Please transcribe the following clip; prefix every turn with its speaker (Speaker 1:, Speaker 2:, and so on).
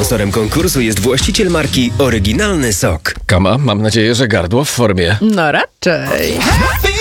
Speaker 1: Sponsorem konkursu jest właściciel marki Oryginalny Sok.
Speaker 2: Kama, mam nadzieję, że gardło w formie.
Speaker 3: No raczej.